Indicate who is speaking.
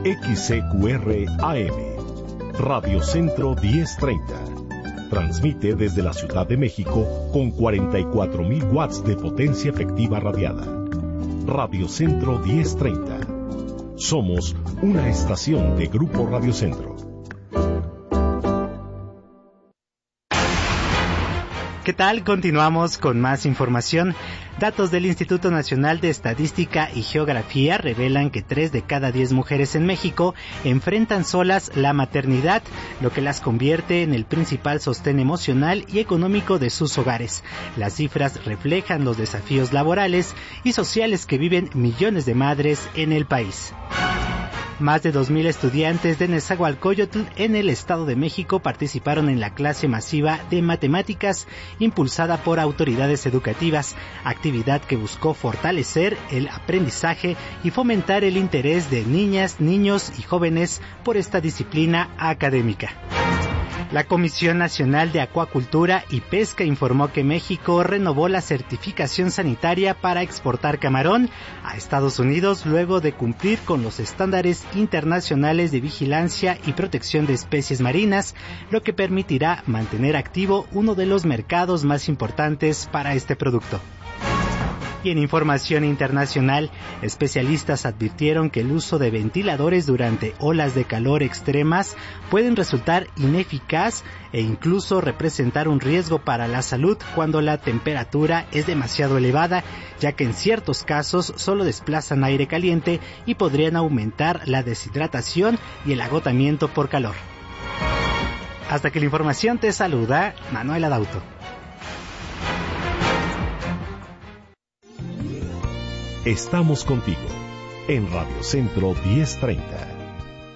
Speaker 1: XCQR AM, Radio Centro 1030. Transmite desde la Ciudad de México con 44.000 watts de potencia efectiva radiada. Radio Centro 1030. Somos una estación de Grupo Radio Centro.
Speaker 2: ¿Qué tal? Continuamos con más información. Datos del Instituto Nacional de Estadística y Geografía revelan que 3 de cada 10 mujeres en México enfrentan solas la maternidad, lo que las convierte en el principal sostén emocional y económico de sus hogares. Las cifras reflejan los desafíos laborales y sociales que viven millones de madres en el país. Más de 2,000 estudiantes de Nezahualcóyotl en el Estado de México participaron en la clase masiva de matemáticas impulsada por autoridades educativas, actividad que buscó fortalecer el aprendizaje y fomentar el interés de niñas, niños y jóvenes por esta disciplina académica. La Comisión Nacional de Acuacultura y Pesca informó que México renovó la certificación sanitaria para exportar camarón a Estados Unidos luego de cumplir con los estándares internacionales de vigilancia y protección de especies marinas, lo que permitirá mantener activo uno de los mercados más importantes para este producto. Y en información internacional, especialistas advirtieron que el uso de ventiladores durante olas de calor extremas pueden resultar ineficaz e incluso representar un riesgo para la salud cuando la temperatura es demasiado elevada, ya que en ciertos casos solo desplazan aire caliente y podrían aumentar la deshidratación y el agotamiento por calor. Hasta que la información te saluda, Manuel Adauto.
Speaker 1: Estamos contigo en Radio Centro 1030.